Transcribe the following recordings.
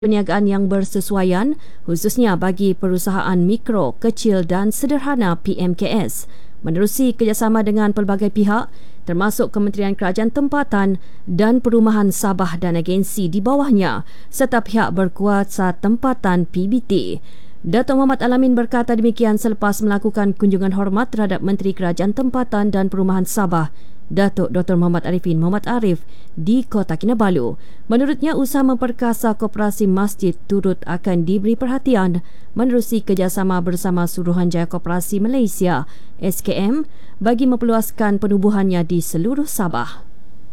perniagaan yang bersesuaian khususnya bagi perusahaan mikro, kecil dan sederhana PMKS menerusi kerjasama dengan pelbagai pihak termasuk Kementerian Kerajaan Tempatan dan Perumahan Sabah dan agensi di bawahnya serta pihak berkuasa tempatan PBT. Datuk Muhammad Alamin berkata demikian selepas melakukan kunjungan hormat terhadap Menteri Kerajaan Tempatan dan Perumahan Sabah Datuk Dr. Muhammad Arifin Muhammad Arif di Kota Kinabalu. Menurutnya, usaha memperkasa koperasi masjid turut akan diberi perhatian menerusi kerjasama bersama Suruhanjaya Koperasi Malaysia SKM bagi memperluaskan penubuhannya di seluruh Sabah.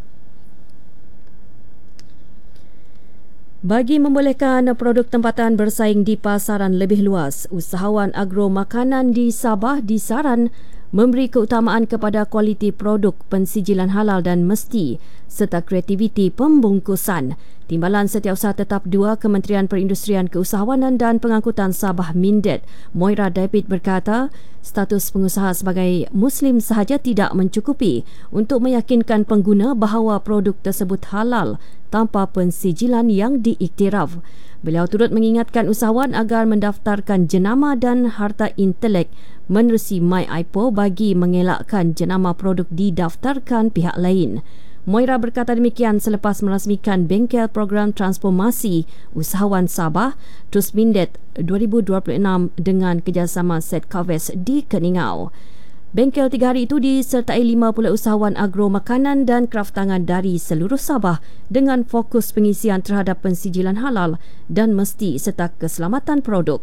Bagi membolehkan produk tempatan bersaing di pasaran lebih luas, usahawan agro makanan di Sabah disaran memberi keutamaan kepada kualiti produk pensijilan halal dan mesti serta kreativiti pembungkusan. Timbalan Setiausaha Tetap 2 Kementerian Perindustrian Keusahawanan dan Pengangkutan Sabah Mindet, Moira David berkata, status pengusaha sebagai Muslim sahaja tidak mencukupi untuk meyakinkan pengguna bahawa produk tersebut halal tanpa pensijilan yang diiktiraf. Beliau turut mengingatkan usahawan agar mendaftarkan jenama dan harta intelek menerusi MyIPO bagi mengelakkan jenama produk didaftarkan pihak lain. Moira berkata demikian selepas merasmikan bengkel program transformasi usahawan Sabah Terus Mindet 2026 dengan kerjasama Setcaves di Keningau. Bengkel 3 hari itu disertai 50 usahawan agro makanan dan kraftangan dari seluruh Sabah dengan fokus pengisian terhadap pensijilan halal dan mesti serta keselamatan produk.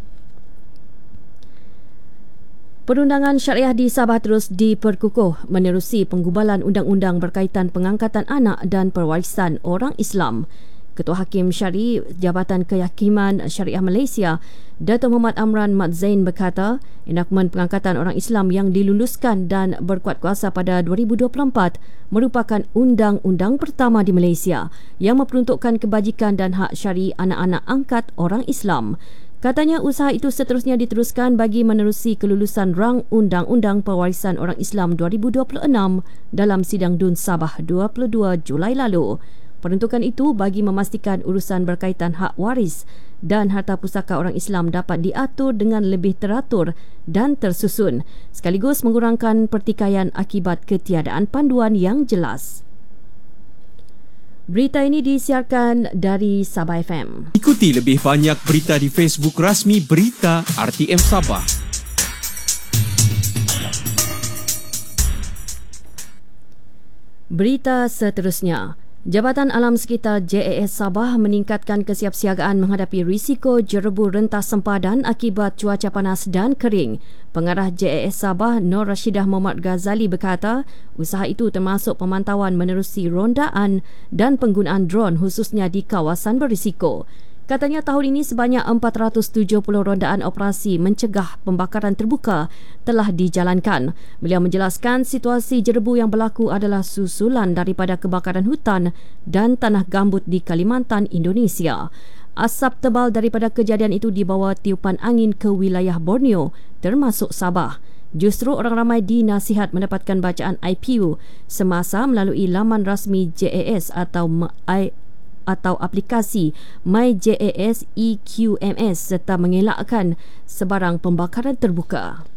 Perundangan syariah di Sabah terus diperkukuh menerusi penggubalan undang-undang berkaitan pengangkatan anak dan pewarisan orang Islam. Ketua Hakim Syari Jabatan Kehakiman Syariah Malaysia, Datuk Muhammad Amran Mat Zain berkata, enakmen pengangkatan orang Islam yang diluluskan dan berkuat kuasa pada 2024 merupakan undang-undang pertama di Malaysia yang memperuntukkan kebajikan dan hak syari anak-anak angkat orang Islam. Katanya usaha itu seterusnya diteruskan bagi menerusi kelulusan rang Undang-Undang Pewarisan Orang Islam 2026 dalam Sidang DUN Sabah 22 Julai lalu. Peruntukan itu bagi memastikan urusan berkaitan hak waris dan harta pusaka orang Islam dapat diatur dengan lebih teratur dan tersusun, sekaligus mengurangkan pertikaian akibat ketiadaan panduan yang jelas. Berita ini disiarkan dari Sabah FM. Ikuti lebih banyak berita di Facebook rasmi Berita RTM Sabah. Berita seterusnya. Jabatan Alam Sekitar JAS Sabah meningkatkan kesiapsiagaan menghadapi risiko jerebu rentas sempadan akibat cuaca panas dan kering. Pengarah JAS Sabah Nur Rashidah Muhammad Ghazali berkata, usaha itu termasuk pemantauan menerusi rondaan dan penggunaan drone khususnya di kawasan berisiko. Katanya tahun ini sebanyak 470 rondaan operasi mencegah pembakaran terbuka telah dijalankan. Beliau menjelaskan situasi jerebu yang berlaku adalah susulan daripada kebakaran hutan dan tanah gambut di Kalimantan, Indonesia. Asap tebal daripada kejadian itu dibawa tiupan angin ke wilayah Borneo termasuk Sabah. Justru orang ramai dinasihat mendapatkan bacaan IPU semasa melalui laman rasmi JAS atau aplikasi MyJAS EQMS serta mengelakkan sebarang pembakaran terbuka.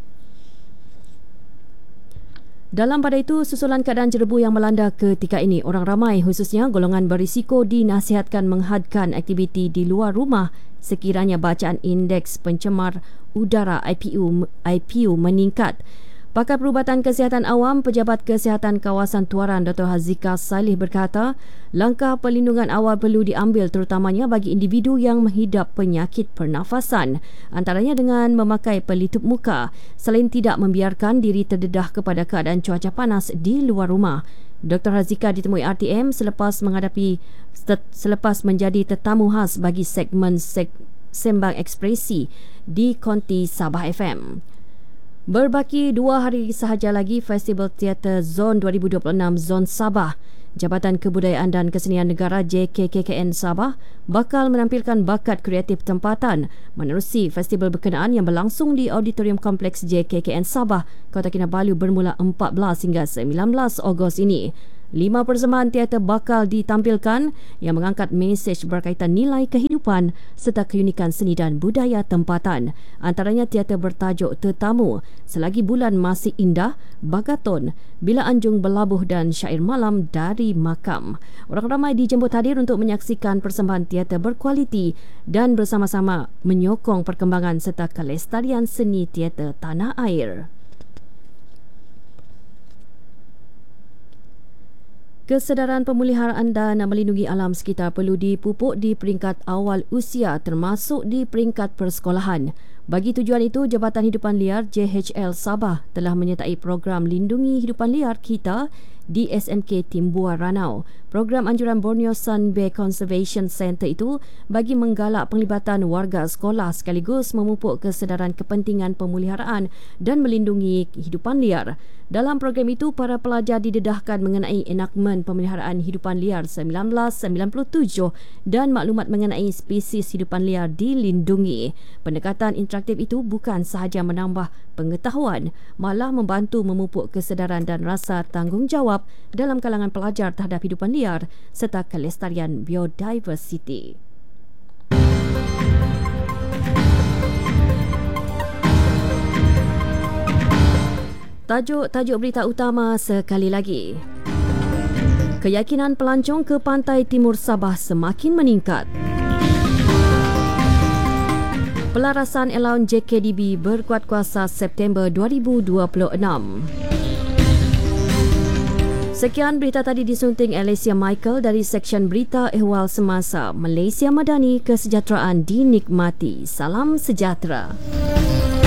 Dalam pada itu, susulan keadaan jerebu yang melanda ketika ini, orang ramai khususnya golongan berisiko dinasihatkan menghadkan aktiviti di luar rumah sekiranya bacaan indeks pencemar udara IPU meningkat. Pakar Perubatan Kesihatan Awam Pejabat Kesihatan Kawasan Tuaran Dr. Hazika Salih berkata, langkah perlindungan awal perlu diambil terutamanya bagi individu yang menghidap penyakit pernafasan, antaranya dengan memakai pelitup muka, selain tidak membiarkan diri terdedah kepada keadaan cuaca panas di luar rumah. Dr. Hazika ditemui RTM selepas menjadi tetamu khas bagi segmen Sembang Ekspresi di Konti Sabah FM. Berbaki 2 hari sahaja lagi Festival Teater Zon 2026 Zon Sabah. Jabatan Kebudayaan dan Kesenian Negara JKKKN Sabah bakal menampilkan bakat kreatif tempatan menerusi festival berkenaan yang berlangsung di Auditorium Kompleks JKKN Sabah, Kota Kinabalu bermula 14 hingga 19 Ogos ini. 5 persembahan teater bakal ditampilkan yang mengangkat mesej berkaitan nilai kehidupan serta keunikan seni dan budaya tempatan. Antaranya teater bertajuk Tetamu, Selagi Bulan Masih Indah, Bagaton, Bila Anjung Berlabuh dan Syair Malam dari Makam. Orang ramai dijemput hadir untuk menyaksikan persembahan teater berkualiti dan bersama-sama menyokong perkembangan serta kelestarian seni teater tanah air. Kesedaran pemeliharaan dan melindungi alam sekitar perlu dipupuk di peringkat awal usia termasuk di peringkat persekolahan. Bagi tujuan itu, Jabatan Hidupan Liar JHL Sabah telah menyertai program Lindungi Hidupan Liar Kita di SMK Timbua Ranau. Program anjuran Borneo Sun Bay Conservation Centre itu bagi menggalak penglibatan warga sekolah sekaligus memupuk kesedaran kepentingan pemeliharaan dan melindungi hidupan liar. Dalam program itu, para pelajar didedahkan mengenai enakmen pemeliharaan hidupan liar 1997 dan maklumat mengenai spesies hidupan liar dilindungi. Pendekatan interaktif itu bukan sahaja menambah pengetahuan, malah membantu memupuk kesedaran dan rasa tanggungjawab dalam kalangan pelajar terhadap hidupan liar serta kelestarian biodiversiti. Tajuk berita utama sekali lagi. Keyakinan pelancong ke pantai timur Sabah semakin meningkat. Pelarasan allowance JKDB berkuat kuasa September 2026. Sekian berita tadi disunting Alicia Michael dari Seksyen Berita Ehwal Semasa. Malaysia Madani, kesejahteraan dinikmati. Salam sejahtera.